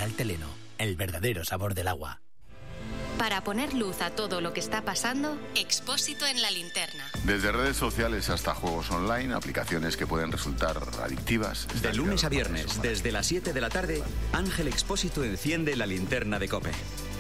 Mineral Teleno, el verdadero sabor del agua. Para poner luz a todo lo que está pasando, Expósito en la linterna. Desde redes sociales hasta juegos online, aplicaciones que pueden resultar adictivas. De lunes a viernes, desde las 7 de la tarde, Ángel Expósito enciende la linterna de COPE.